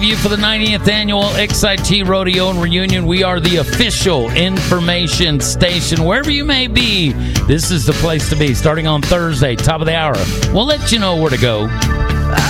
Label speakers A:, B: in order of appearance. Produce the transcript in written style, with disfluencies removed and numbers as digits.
A: You for the 90th annual XIT Rodeo and Reunion. We are the official information station. Wherever you may be, this is the place to be. Starting on Thursday, top of the hour. We'll let you know where to go.